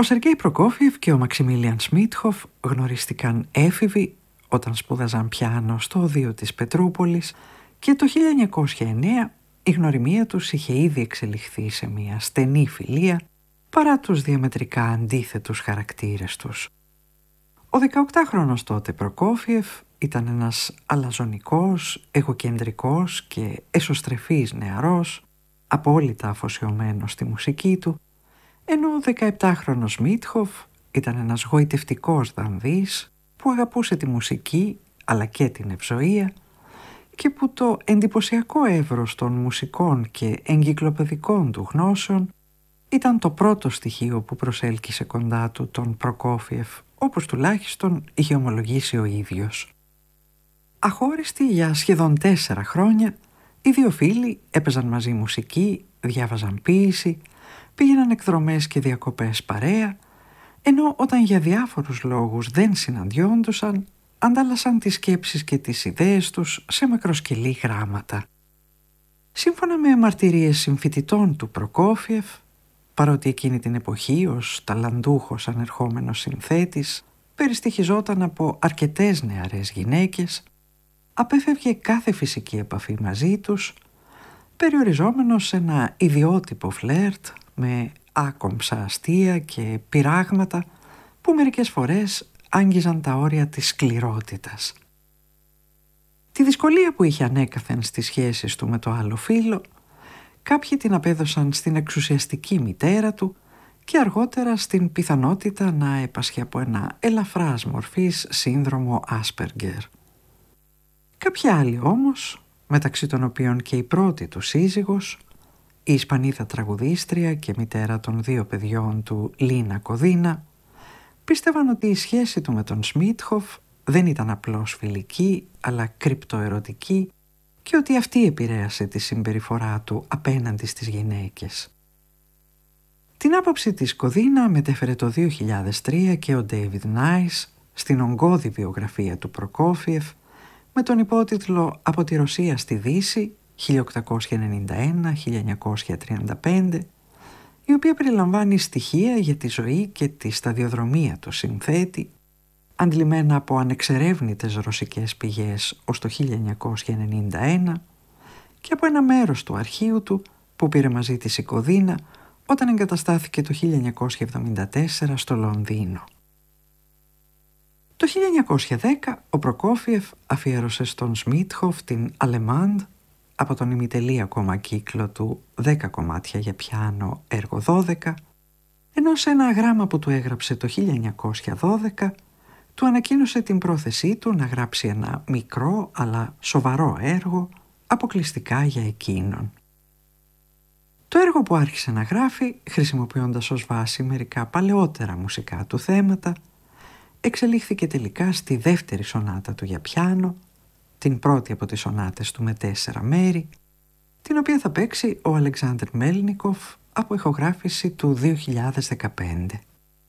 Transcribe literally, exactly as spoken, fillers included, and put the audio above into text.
Ο Σεργέη Προκόφιεφ και ο Μαξιμίλιαν Σμίτχοφ γνωρίστηκαν έφηβοι όταν σπούδαζαν πιάνο στο οδείο της Πετρούπολης και το χίλια εννιακόσια εννέα η γνωριμία τους είχε ήδη εξελιχθεί σε μια στενή φιλία παρά τους διαμετρικά αντίθετους χαρακτήρες τους. Ο δεκαοκτάχρονος τότε Προκόφιεφ ήταν ένας αλαζονικός, εγωκεντρικός και εσωστρεφής νεαρός, απόλυτα αφοσιωμένος στη μουσική του, ενώ ο δεκαεπτάχρονος Σμίτχοφ ήταν ένας γοητευτικός δανδύς που αγαπούσε τη μουσική αλλά και την ευζοία και που το εντυπωσιακό εύρος των μουσικών και εγκυκλοπαιδικών του γνώσεων ήταν το πρώτο στοιχείο που προσέλκυσε κοντά του τον Προκόφιεφ, όπως τουλάχιστον είχε ομολογήσει ο ίδιος. Αχώριστοι για σχεδόν τέσσερα χρόνια, οι δύο φίλοι έπαιζαν μαζί μουσική, διάβαζαν ποίηση, πήγαιναν εκδρομές και διακοπές παρέα, ενώ όταν για διάφορους λόγους δεν συναντιόντουσαν, αντάλλασαν τις σκέψεις και τις ιδέες τους σε μακροσκελή γράμματα. Σύμφωνα με μαρτυρίες συμφοιτητών του Προκόφιεφ, παρότι εκείνη την εποχή ως ταλαντούχος ανερχόμενος συνθέτης περιστοιχιζόταν από αρκετές νεαρές γυναίκες, απέφευγε κάθε φυσική επαφή μαζί τους, περιοριζόμενος σε ένα ιδιότυπο φλερτ με άκομψα αστεία και πειράγματα που μερικές φορές άγγιζαν τα όρια της σκληρότητας. Τη δυσκολία που είχε ανέκαθεν στις σχέσεις του με το άλλο φύλο, κάποιοι την απέδωσαν στην εξουσιαστική μητέρα του και αργότερα στην πιθανότητα να έπασχε από ένα ελαφράς μορφής σύνδρομο Άσπεργκερ. Κάποιοι άλλοι όμως, μεταξύ των οποίων και η πρώτη του σύζυγος, η Ισπανίδα τραγουδίστρια και μητέρα των δύο παιδιών του Λίνα Κοδίνα, πίστευαν ότι η σχέση του με τον Σμίτχοφ δεν ήταν απλώς φιλική αλλά κρυπτοερωτική και ότι αυτή επηρέασε τη συμπεριφορά του απέναντι στις γυναίκες. Την άποψη της Κοδίνα μετέφερε το δύο χιλιάδες τρία και ο Ντέιβιντ Νάις στην ογκώδη βιογραφία του Προκόφιεφ με τον υπότιτλο «Από τη Ρωσία στη Δύση χίλια οκτακόσια ενενήντα ένα με χίλια εννιακόσια τριάντα πέντε», η οποία περιλαμβάνει στοιχεία για τη ζωή και τη σταδιοδρομία του συνθέτη, αντλημένα από ανεξερεύνητες ρωσικές πηγές ως το χίλια εννιακόσια ενενήντα ένα και από ένα μέρος του αρχείου του που πήρε μαζί της η Κοδίνα όταν εγκαταστάθηκε το χίλια εννιακόσια εβδομήντα τέσσερα στο Λονδίνο. Το χίλια εννιακόσια δέκα ο Προκόφιεφ αφιέρωσε στον Σμίτχοφ την «Αλεμάντ» από τον ημιτελή ακόμα κύκλο του «δέκα κομμάτια για πιάνο έργο δώδεκα», ενώ σε ένα γράμμα που του έγραψε το χίλια εννιακόσια δώδεκα του ανακοίνωσε την πρόθεσή του να γράψει ένα μικρό αλλά σοβαρό έργο αποκλειστικά για εκείνον. Το έργο που άρχισε να γράφει, χρησιμοποιώντας ως βάση μερικά παλαιότερα μουσικά του θέματα, εξελίχθηκε τελικά στη δεύτερη σονάτα του για πιάνο, την πρώτη από τις σονάτες του με τέσσερα μέρη, την οποία θα παίξει ο Αλεξάνδρ Μέλνικοφ από ηχογράφηση του δύο χιλιάδες δεκαπέντε.